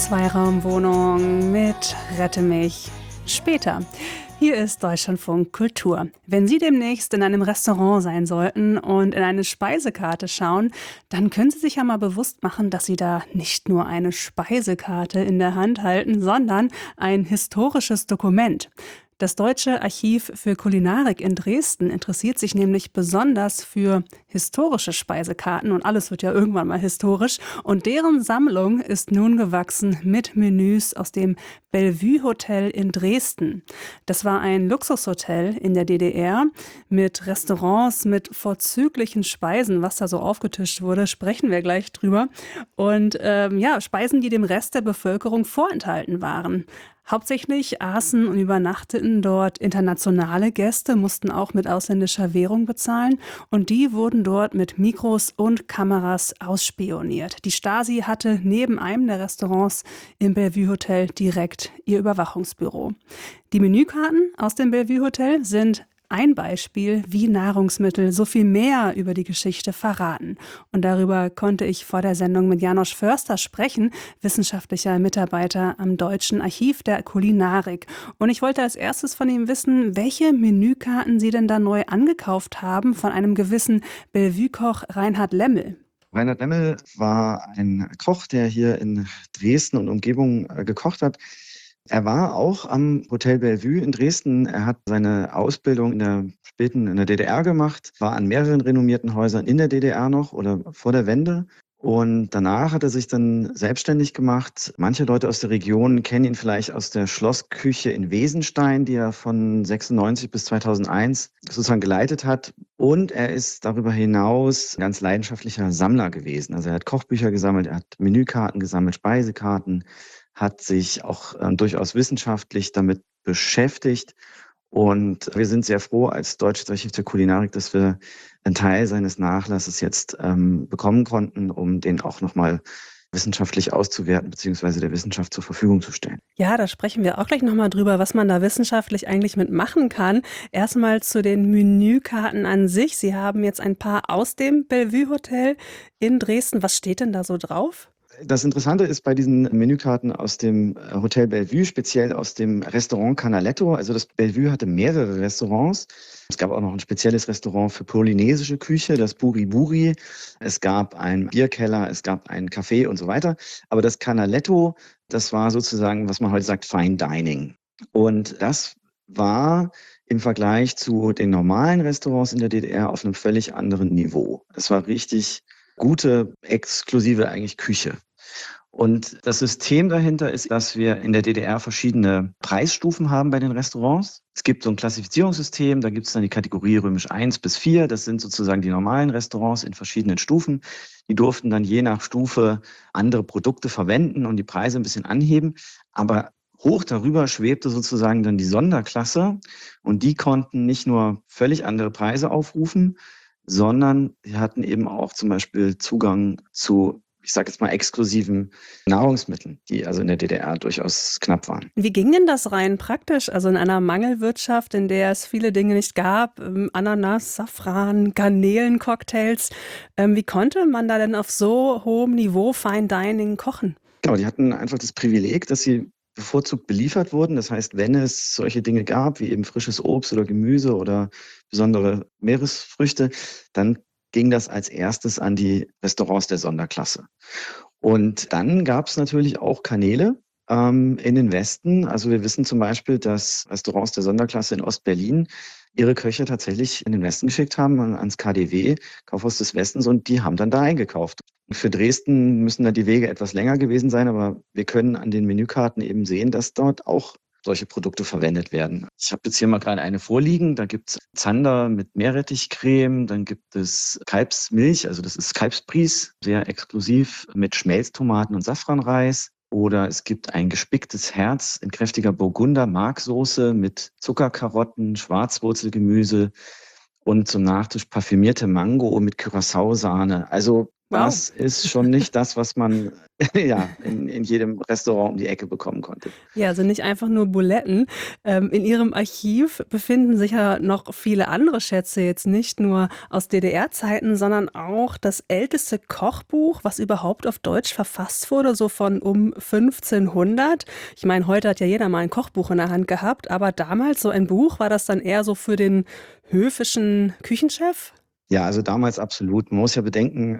Zweiraumwohnung mit Rette mich später. Hier ist Deutschlandfunk Kultur. Wenn Sie demnächst in einem Restaurant sein sollten und in eine Speisekarte schauen, dann können Sie sich ja mal bewusst machen, dass Sie da nicht nur eine Speisekarte in der Hand halten, sondern ein historisches Dokument. Das Deutsche Archiv für Kulinarik in Dresden interessiert sich nämlich besonders für historische Speisekarten und alles wird ja irgendwann mal historisch. Und deren Sammlung ist nun gewachsen mit Menüs aus dem Bellevue Hotel in Dresden. Das war ein Luxushotel in der DDR mit Restaurants, mit vorzüglichen Speisen. Was da so aufgetischt wurde, sprechen wir gleich drüber. Und Speisen, die dem Rest der Bevölkerung vorenthalten waren. Hauptsächlich aßen und übernachteten dort internationale Gäste, mussten auch mit ausländischer Währung bezahlen und die wurden dort mit Mikros und Kameras ausspioniert. Die Stasi hatte neben einem der Restaurants im Bellevue Hotel direkt ihr Überwachungsbüro. Die Menükarten aus dem Bellevue Hotel sind ein Beispiel, wie Nahrungsmittel so viel mehr über die Geschichte verraten. Und darüber konnte ich vor der Sendung mit Janosch Förster sprechen, wissenschaftlicher Mitarbeiter am Deutschen Archiv der Kulinarik. Und ich wollte als erstes von ihm wissen, welche Menükarten Sie denn da neu angekauft haben von einem gewissen Bellevue-Koch Reinhard Lemmel. Reinhard Lemmel war ein Koch, der hier in Dresden und Umgebung gekocht hat. Er war auch am Hotel Bellevue in Dresden. Er hat seine Ausbildung in der DDR gemacht, war an mehreren renommierten Häusern in der DDR noch oder vor der Wende. Und danach hat er sich dann selbstständig gemacht. Manche Leute aus der Region kennen ihn vielleicht aus der Schlossküche in Wesenstein, die er von 96 bis 2001 sozusagen geleitet hat. Und er ist darüber hinaus ein ganz leidenschaftlicher Sammler gewesen. Also er hat Kochbücher gesammelt, er hat Menükarten gesammelt, Speisekarten, hat sich auch durchaus wissenschaftlich damit beschäftigt. Und wir sind sehr froh als Deutsches Archiv der Kulinarik, dass wir einen Teil seines Nachlasses jetzt bekommen konnten, um den auch nochmal wissenschaftlich auszuwerten bzw. der Wissenschaft zur Verfügung zu stellen. Ja, da sprechen wir auch gleich nochmal drüber, was man da wissenschaftlich eigentlich mitmachen kann. Erstmal zu den Menükarten an sich. Sie haben jetzt ein paar aus dem Bellevue Hotel in Dresden. Was steht denn da so drauf? Das Interessante ist bei diesen Menükarten aus dem Hotel Bellevue, speziell aus dem Restaurant Canaletto. Also das Bellevue hatte mehrere Restaurants. Es gab auch noch ein spezielles Restaurant für polynesische Küche, das Buri Buri. Es gab einen Bierkeller, es gab einen Café und so weiter. Aber das Canaletto, das war sozusagen, was man heute sagt, Fine Dining. Und das war im Vergleich zu den normalen Restaurants in der DDR auf einem völlig anderen Niveau. Es war richtig gute, exklusive eigentlich Küche. Und das System dahinter ist, dass wir in der DDR verschiedene Preisstufen haben bei den Restaurants. Es gibt so ein Klassifizierungssystem, da gibt es dann die Kategorie römisch 1 bis 4. Das sind sozusagen die normalen Restaurants in verschiedenen Stufen. Die durften dann je nach Stufe andere Produkte verwenden und die Preise ein bisschen anheben. Aber hoch darüber schwebte sozusagen dann die Sonderklasse und die konnten nicht nur völlig andere Preise aufrufen, sondern sie hatten eben auch zum Beispiel Zugang zu, ich sage jetzt mal, exklusiven Nahrungsmitteln, die also in der DDR durchaus knapp waren. Wie ging denn das rein praktisch? Also in einer Mangelwirtschaft, in der es viele Dinge nicht gab, Ananas, Safran, Garnelencocktails. Wie konnte man da denn auf so hohem Niveau Fine Dining kochen? Genau, die hatten einfach das Privileg, dass sie bevorzugt beliefert wurden. Das heißt, wenn es solche Dinge gab, wie eben frisches Obst oder Gemüse oder besondere Meeresfrüchte, dann ging das als erstes an die Restaurants der Sonderklasse. Und dann gab es natürlich auch Kanäle in den Westen. Also wir wissen zum Beispiel, dass Restaurants der Sonderklasse in Ostberlin ihre Köche tatsächlich in den Westen geschickt haben, ans KaDeWe, Kaufhaus des Westens, und die haben dann da eingekauft. Für Dresden müssen da die Wege etwas länger gewesen sein, aber wir können an den Menükarten eben sehen, dass dort auch solche Produkte verwendet werden. Ich habe jetzt hier mal gerade eine vorliegen. Da gibt es Zander mit Meerrettichcreme, dann gibt es Kalbsmilch, also das ist Kalbsbries, sehr exklusiv mit Schmelztomaten und Safranreis. Oder es gibt ein gespicktes Herz in kräftiger Burgunder-Marksoße mit Zuckerkarotten, Schwarzwurzelgemüse und zum Nachtisch parfümierte Mango mit Curaçao-Sahne. Also Wow. Das ist schon nicht das, was man ja, in jedem Restaurant um die Ecke bekommen konnte. Ja, also nicht einfach nur Buletten. In Ihrem Archiv befinden sich ja noch viele andere Schätze, jetzt nicht nur aus DDR-Zeiten, sondern auch das älteste Kochbuch, was überhaupt auf Deutsch verfasst wurde, so von um 1500. Ich meine, heute hat ja jeder mal ein Kochbuch in der Hand gehabt, aber damals so ein Buch, war das dann eher so für den höfischen Küchenchef? Ja, also damals absolut. Man muss ja bedenken,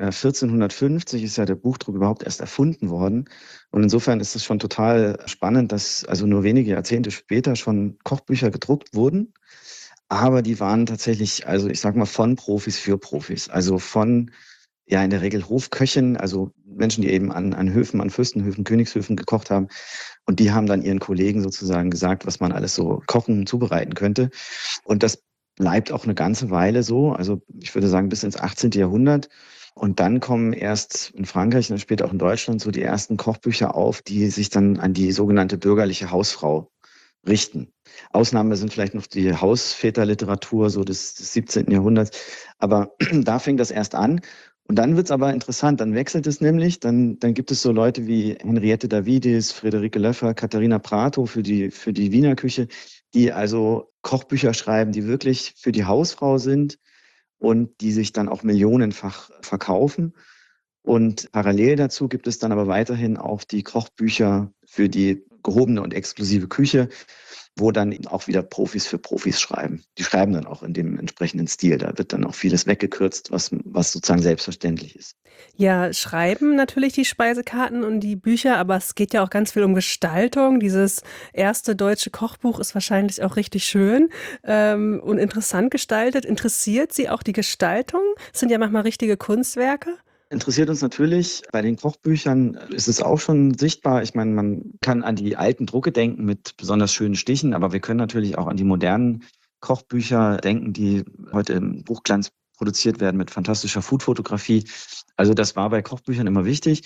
1450 ist ja der Buchdruck überhaupt erst erfunden worden. Und insofern ist es schon total spannend, dass also nur wenige Jahrzehnte später schon Kochbücher gedruckt wurden. Aber die waren tatsächlich, also ich sag mal, von Profis für Profis. Also von, ja, in der Regel Hofköchen, also Menschen, die eben an Höfen, an Fürstenhöfen, Königshöfen gekocht haben. Und die haben dann ihren Kollegen sozusagen gesagt, was man alles so kochen, zubereiten könnte. Und das bleibt auch eine ganze Weile so, also ich würde sagen bis ins 18. Jahrhundert. Und dann kommen erst in Frankreich und dann später auch in Deutschland so die ersten Kochbücher auf, die sich dann an die sogenannte bürgerliche Hausfrau richten. Ausnahme sind vielleicht noch die Hausväterliteratur so des 17. Jahrhunderts. Aber da fängt das erst an. Und dann wird's aber interessant, dann wechselt es nämlich, dann gibt es so Leute wie Henriette Davidis, Friederike Löffer, Katharina Prato für die Wiener Küche, die also Kochbücher schreiben, die wirklich für die Hausfrau sind und die sich dann auch millionenfach verkaufen. Und parallel dazu gibt es dann aber weiterhin auch die Kochbücher für die gehobene und exklusive Küche, wo dann auch wieder Profis für Profis schreiben. Die schreiben dann auch in dem entsprechenden Stil. Da wird dann auch vieles weggekürzt, was sozusagen selbstverständlich ist. Ja, schreiben natürlich die Speisekarten und die Bücher, aber es geht ja auch ganz viel um Gestaltung. Dieses erste deutsche Kochbuch ist wahrscheinlich auch richtig schön und interessant gestaltet. Interessiert Sie auch die Gestaltung? Es sind ja manchmal richtige Kunstwerke. Interessiert uns natürlich. Bei den Kochbüchern ist es auch schon sichtbar. Ich meine, man kann an die alten Drucke denken mit besonders schönen Stichen, aber wir können natürlich auch an die modernen Kochbücher denken, die heute im Buchglanz produziert werden mit fantastischer Foodfotografie. Also das war bei Kochbüchern immer wichtig,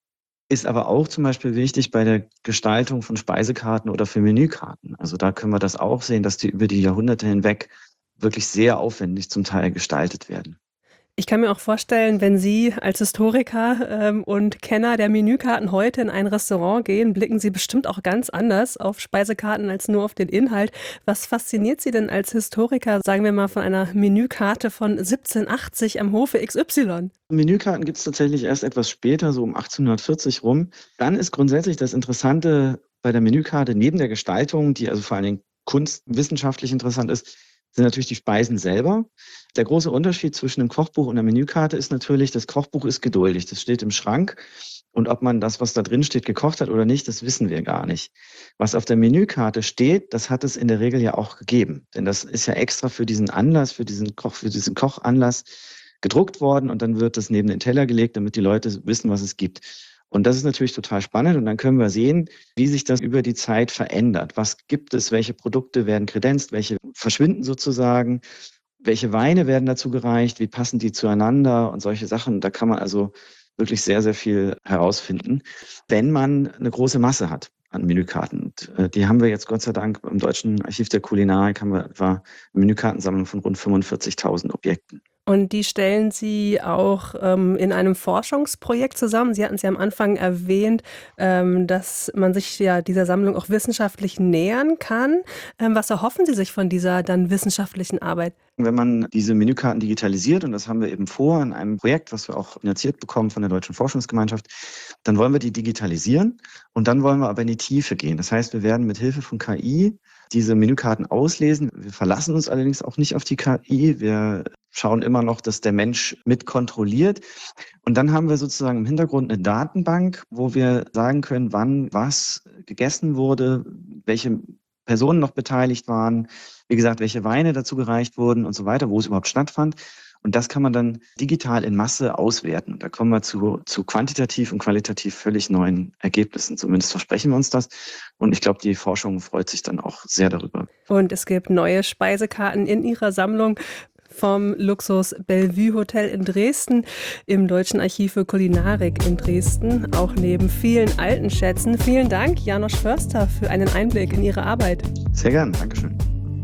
ist aber auch zum Beispiel wichtig bei der Gestaltung von Speisekarten oder für Menükarten. Also da können wir das auch sehen, dass die über die Jahrhunderte hinweg wirklich sehr aufwendig zum Teil gestaltet werden. Ich kann mir auch vorstellen, wenn Sie als Historiker und Kenner der Menükarten heute in ein Restaurant gehen, blicken Sie bestimmt auch ganz anders auf Speisekarten als nur auf den Inhalt. Was fasziniert Sie denn als Historiker, sagen wir mal, von einer Menükarte von 1780 am Hofe XY? Menükarten gibt es tatsächlich erst etwas später, so um 1840 rum. Dann ist grundsätzlich das Interessante bei der Menükarte neben der Gestaltung, die also vor allen Dingen kunstwissenschaftlich interessant ist, sind natürlich die Speisen selber. Der große Unterschied zwischen einem Kochbuch und einer Menükarte ist natürlich, das Kochbuch ist geduldig. Das steht im Schrank. Und ob man das, was da drin steht, gekocht hat oder nicht, das wissen wir gar nicht. Was auf der Menükarte steht, das hat es in der Regel ja auch gegeben. Denn das ist ja extra für diesen Anlass, für diesen Kochanlass gedruckt worden. Und dann wird das neben den Teller gelegt, damit die Leute wissen, was es gibt. Und das ist natürlich total spannend. Und dann können wir sehen, wie sich das über die Zeit verändert. Was gibt es? Welche Produkte werden kredenzt? Welche verschwinden sozusagen? Welche Weine werden dazu gereicht? Wie passen die zueinander? Und solche Sachen. Da kann man also wirklich sehr, sehr viel herausfinden, wenn man eine große Masse hat an Menükarten. Und die haben wir jetzt Gott sei Dank im Deutschen Archiv der Kulinarik haben wir etwa eine Menükartensammlung von rund 45.000 Objekten. Und die stellen Sie auch in einem Forschungsprojekt zusammen. Sie hatten es ja am Anfang erwähnt, dass man sich ja dieser Sammlung auch wissenschaftlich nähern kann. Was erhoffen Sie sich von dieser dann wissenschaftlichen Arbeit? Wenn man diese Menükarten digitalisiert, und das haben wir eben vor in einem Projekt, was wir auch finanziert bekommen von der Deutschen Forschungsgemeinschaft, dann wollen wir die digitalisieren und dann wollen wir aber in die Tiefe gehen. Das heißt, wir werden mit Hilfe von KI diese Menükarten auslesen. Wir verlassen uns allerdings auch nicht auf die KI. Wir schauen immer noch, dass der Mensch mit kontrolliert. Und dann haben wir sozusagen im Hintergrund eine Datenbank, wo wir sagen können, wann was gegessen wurde, welche Personen noch beteiligt waren, wie gesagt, welche Weine dazu gereicht wurden und so weiter, wo es überhaupt stattfand. Und das kann man dann digital in Masse auswerten. Und da kommen wir zu quantitativ und qualitativ völlig neuen Ergebnissen. Zumindest versprechen wir uns das. Und ich glaube, die Forschung freut sich dann auch sehr darüber. Und es gibt neue Speisekarten in Ihrer Sammlung vom Luxus Bellevue Hotel in Dresden, im Deutschen Archiv für Kulinarik in Dresden, auch neben vielen alten Schätzen. Vielen Dank, Janosch Förster, für einen Einblick in Ihre Arbeit. Sehr gern, Dankeschön.